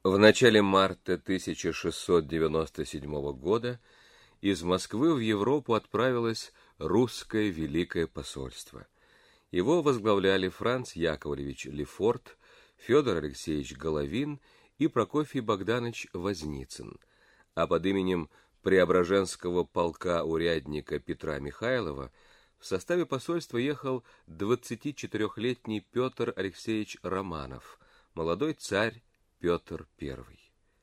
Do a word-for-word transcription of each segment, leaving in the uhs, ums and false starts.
В начале марта тысяча шестьсот девяносто седьмого года из Москвы в Европу отправилось русское Великое посольство. Его возглавляли Франц Яковлевич Лефорт, Федор Алексеевич Головин и Прокофий Богданович Возницын, а под именем Преображенского полка урядника Петра Михайлова в составе посольства ехал двадцатичетырехлетний Петр Алексеевич Романов, молодой царь Петр Первый.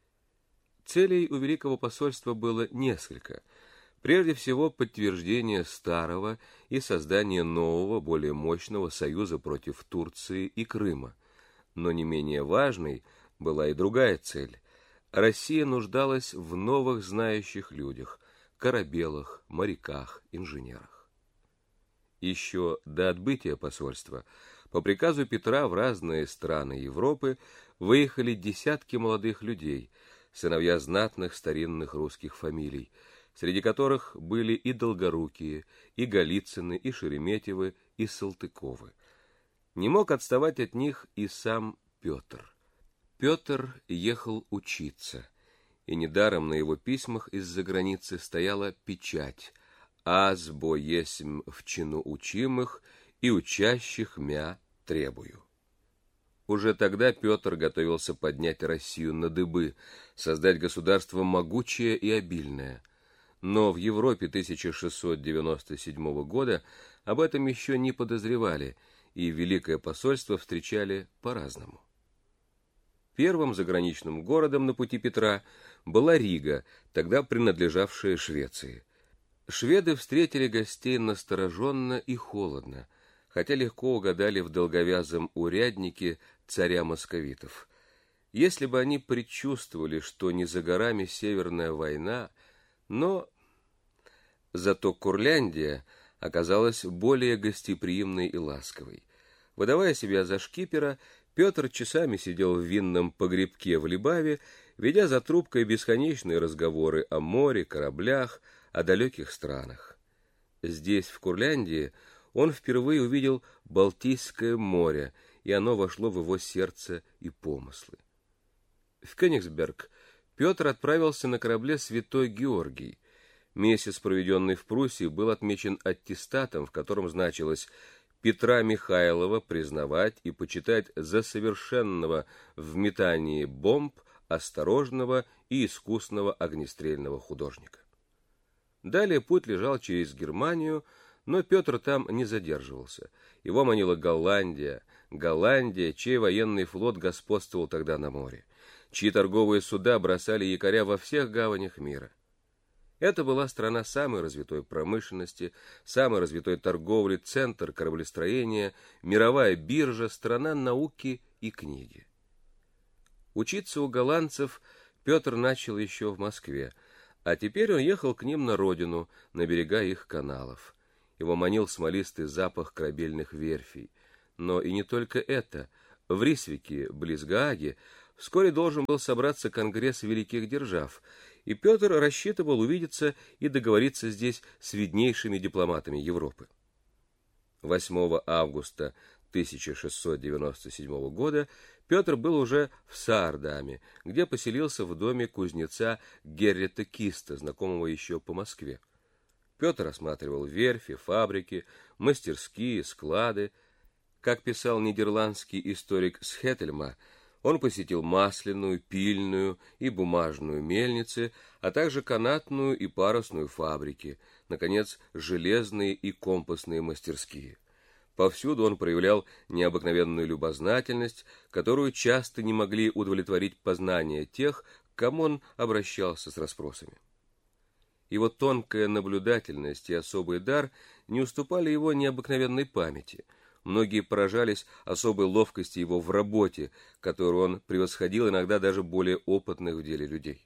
Целей у Великого посольства было несколько. Прежде всего, подтверждение старого и создание нового, более мощного союза против Турции и Крыма. Но не менее важной была и другая цель. Россия нуждалась в новых знающих людях, корабелах, моряках, инженерах. Еще до отбытия посольства по приказу Петра в разные страны Европы выехали десятки молодых людей, сыновья знатных старинных русских фамилий, среди которых были и Долгорукие, и Голицыны, и Шереметьевы, и Салтыковы. Не мог отставать от них и сам Петр. Петр ехал учиться, и недаром на его письмах из-за границы стояла печать «Аз бо есмь в чину учимых и учащих мя требую». Уже тогда Петр готовился поднять Россию на дыбы, создать государство могучее и обильное. Но в Европе тысяча шестьсот девяносто седьмого года об этом еще не подозревали, и Великое посольство встречали по-разному. Первым заграничным городом на пути Петра была Рига, тогда принадлежавшая Швеции. Шведы встретили гостей настороженно и холодно, хотя легко угадали в долговязом уряднике царя московитов. Если бы они предчувствовали, что не за горами Северная война, но зато Курляндия оказалась более гостеприимной и ласковой. Выдавая себя за шкипера, Петр часами сидел в винном погребке в Либаве, ведя за трубкой бесконечные разговоры о море, кораблях, о далеких странах. Здесь, в Курляндии, он впервые увидел Балтийское море, и оно вошло в его сердце и помыслы. В Кёнигсберг Петр отправился на корабле «Святой Георгий». Месяц, проведенный в Пруссии, был отмечен аттестатом, в котором значилось Петра Михайлова признавать и почитать за совершенного в метании бомб осторожного и искусного огнестрельного художника. Далее путь лежал через Германию, но Петр там не задерживался. Его манила Голландия, Голландия, чей военный флот господствовал тогда на море, чьи торговые суда бросали якоря во всех гаванях мира. Это была страна самой развитой промышленности, самой развитой торговли, центр кораблестроения, мировая биржа, страна науки и книги. Учиться у голландцев Петр начал еще в Москве, а теперь он ехал к ним на родину, на берега их каналов. Его манил смолистый запах корабельных верфей. Но и не только это. В Рисвике, близ Гааги, вскоре должен был собраться конгресс великих держав, и Петр рассчитывал увидеться и договориться здесь с виднейшими дипломатами Европы. восьмого августа тысяча шестьсот девяносто седьмого года Петр был уже в Саардаме, где поселился в доме кузнеца Геррита Киста, знакомого еще по Москве. Петр осматривал верфи, фабрики, мастерские, склады. Как писал нидерландский историк Схетельма, он посетил масляную, пильную и бумажную мельницы, а также канатную и парусную фабрики, наконец, железные и компасные мастерские. Повсюду он проявлял необыкновенную любознательность, которую часто не могли удовлетворить познания тех, к кому он обращался с расспросами. Его тонкая наблюдательность и особый дар не уступали его необыкновенной памяти. Многие поражались особой ловкости его в работе, которую он превосходил иногда даже более опытных в деле людей.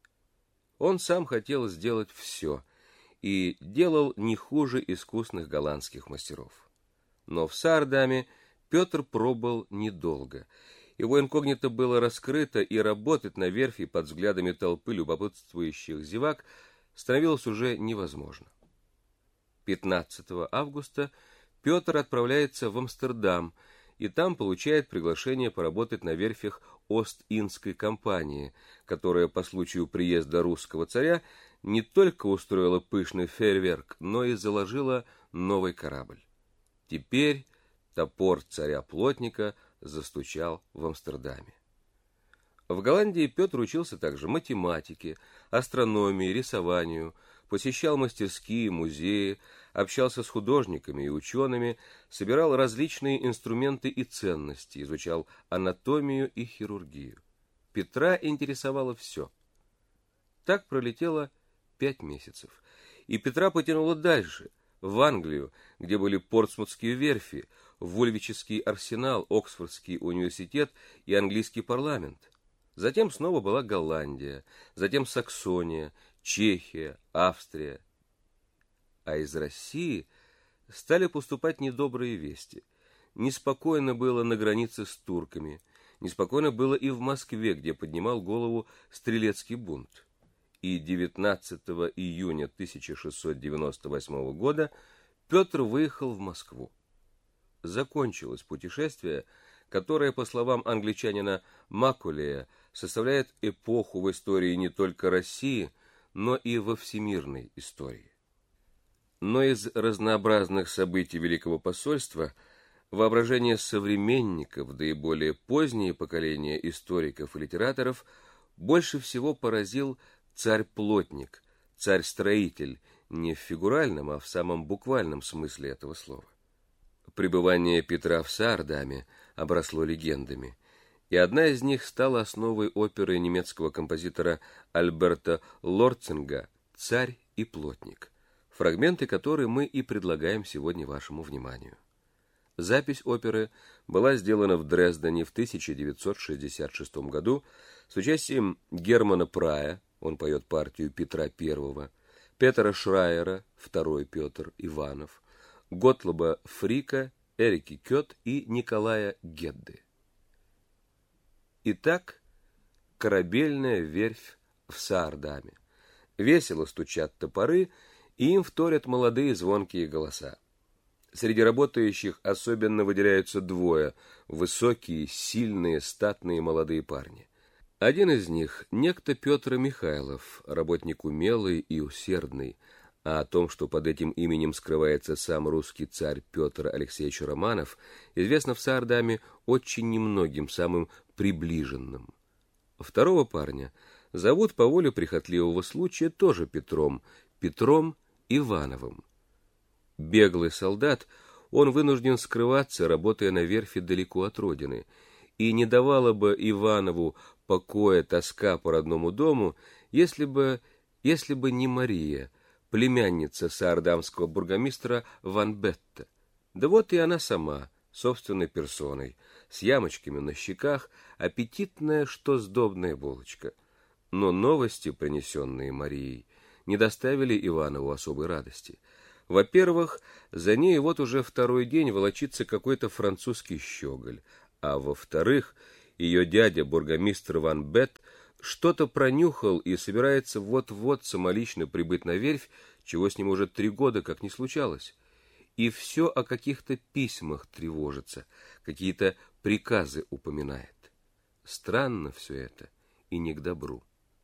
Он сам хотел сделать все и делал не хуже искусных голландских мастеров. Но в Саардаме Петр пробыл недолго. Его инкогнито было раскрыто, и работать на верфи под взглядами толпы любопытствующих зевак становилось уже невозможно. пятнадцатого августа Петр отправляется в Амстердам, и там получает приглашение поработать на верфях Ост-Индской компании, которая по случаю приезда русского царя не только устроила пышный фейерверк, но и заложила новый корабль. Теперь топор царя-плотника застучал в Амстердаме. В Голландии Петр учился также математике, астрономии, рисованию, посещал мастерские, музеи, общался с художниками и учеными, собирал различные инструменты и ценности, изучал анатомию и хирургию. Петра интересовало все. Так пролетело пять месяцев, и Петра потянуло дальше, в Англию, где были Портсмутские верфи, Вульвический арсенал, Оксфордский университет и английский парламент. Затем снова была Голландия, затем Саксония, Чехия, Австрия. А из России стали поступать недобрые вести. Неспокойно было на границе с турками, неспокойно было и в Москве, где поднимал голову стрелецкий бунт. И девятнадцатого июня тысяча шестьсот девяносто восьмого года Петр выехал в Москву. Закончилось путешествие, которое, по словам англичанина Маккулея, составляет эпоху в истории не только России, но и во всемирной истории. Но из разнообразных событий Великого посольства воображение современников, да и более поздние поколения историков и литераторов больше всего поразил царь-плотник, царь-строитель, не в фигуральном, а в самом буквальном смысле этого слова. Пребывание Петра в Саардаме обросло легендами, и одна из них стала основой оперы немецкого композитора Альберта Лорцинга «Царь и плотник», фрагменты которой мы и предлагаем сегодня вашему вниманию. Запись оперы была сделана в Дрездене в тысяча девятьсот шестьдесят шестом году с участием Германа Прая, он поет партию Петра Первого, Петера Шрайера, второй Петр Иванов, Готлоба Фрика, Эрики Кёт и Николая Гедды. Итак, корабельная верфь в Саардаме. Весело стучат топоры, и им вторят молодые звонкие голоса. Среди работающих особенно выделяются двое – высокие, сильные, статные молодые парни. Один из них – некто Петр Михайлов, работник умелый и усердный, а о том, что под этим именем скрывается сам русский царь Петр Алексеевич Романов, известно в Саардаме очень немногим, самым приближенным. Второго парня зовут по воле прихотливого случая тоже Петром, Петром Ивановым. Беглый солдат, он вынужден скрываться, работая на верфи далеко от родины, и не давала бы Иванову покоя тоска по родному дому, если бы, если бы не Мария, племянница саардамского бургомистра Ван Бетта. Да вот и она сама, собственной персоной, с ямочками на щеках, аппетитная, что сдобная булочка. Но новости, принесенные Марией, не доставили Иванову особой радости. Во-первых, за ней вот уже второй день волочится какой-то французский щеголь, а во-вторых, ее дядя, бургомистр Ван Бетт, что-то пронюхал и собирается вот-вот самолично прибыть на верфь, чего с ним уже три года как не случалось. И все о каких-то письмах тревожится, какие-то приказы упоминает. Странно все это и не к добру.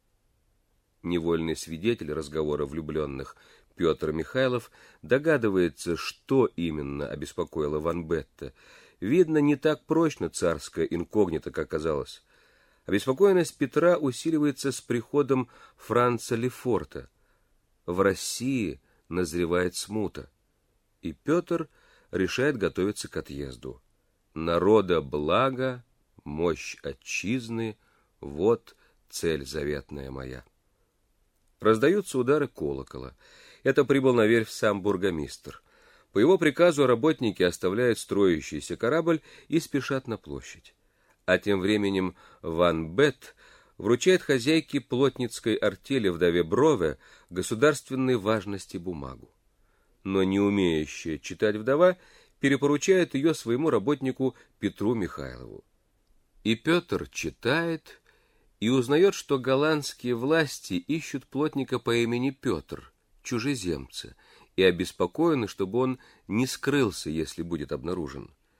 Невольный свидетель разговора влюбленных Петр Михайлов догадывается, что именно обеспокоило Ван Бетта. Видно, не так прочно царское инкогнито, как казалось. Обеспокоенность Петра усиливается с приходом Франца Лефорта. В России назревает смута, и Петр решает готовиться к отъезду. Народа благо, мощь отчизны, вот цель заветная моя. Раздаются удары колокола. Это прибыл на верфь сам бургомистр. По его приказу работники оставляют строящийся корабль и спешат на площадь. А тем временем Ван Бетт вручает хозяйке плотницкой артели вдове Брове государственной важности бумагу. Но не умеющая читать вдова перепоручает ее своему работнику Петру Михайлову. И Петр читает и узнает, что голландские власти ищут плотника по имени Петр, чужеземца, и обеспокоены, чтобы он не скрылся, если будет обнаружен.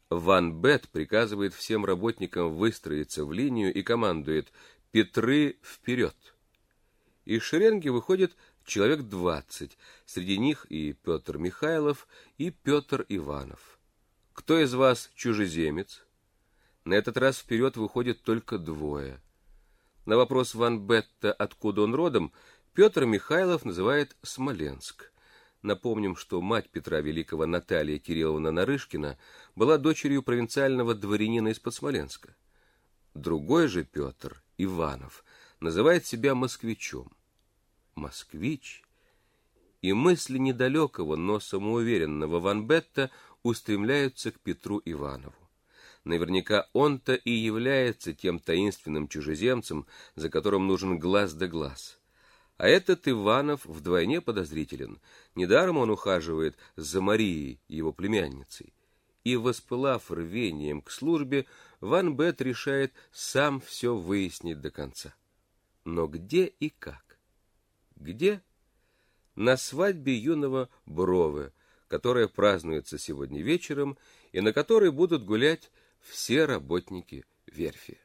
Ван Бет приказывает всем работникам выстроиться в линию и командует: «Петры, вперед!». Из шеренги выходит человек двадцать, среди них и Петр Михайлов, и Петр Иванов. «Кто из вас чужеземец?». На этот раз вперед выходит только двое. На вопрос Ван Бетта, откуда он родом, Петр Михайлов называет Смоленск. Напомним, что мать Петра Великого, Наталья Кирилловна Нарышкина, была дочерью провинциального дворянина из-под Смоленска. Другой же Петр, Иванов, называет себя москвичом. Москвич? И мысли недалекого, но самоуверенного Ван Бетта устремляются к Петру Иванову. Наверняка он-то и является тем таинственным чужеземцем, за которым нужен глаз да глаз. А этот Иванов вдвойне подозрителен. Недаром он ухаживает за Марией, его племянницей. И, воспылав рвением к службе, Ван Бет решает сам все выяснить до конца. Но где и как? Где? На свадьбе юного Брове, которая празднуется сегодня вечером и на которой будут гулять все работники верфи.